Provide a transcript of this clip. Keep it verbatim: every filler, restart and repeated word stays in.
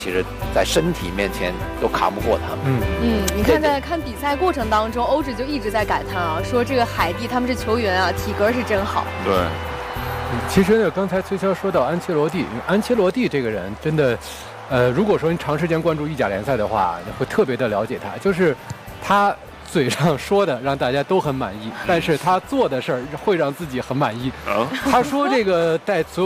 其实在身体面前都扛不过他们。 嗯嗯，你看在看比赛过程当中，欧指就一直在感叹啊，说这个海蒂他们这球员啊，体格是真好。 对。 其实呢，刚才崔潇说到安切洛蒂，安切洛蒂这个人真的，呃，如果说你长时间关注意甲联赛的话，你会特别的了解他。就是他嘴上说的让大家都很满意，但是他做的事儿会让自己很满意。他说这个带所有